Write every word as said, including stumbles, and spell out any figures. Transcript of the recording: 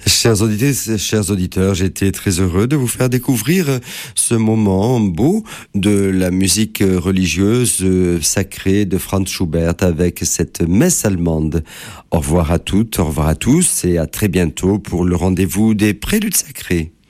Chers auditeurs, chers auditeurs, j'étais très heureux de vous faire découvrir ce moment beau de la musique religieuse sacrée de Franz Schubert avec cette messe allemande. Au revoir à toutes, au revoir à tous et à très bientôt pour le rendez-vous des préludes sacrés.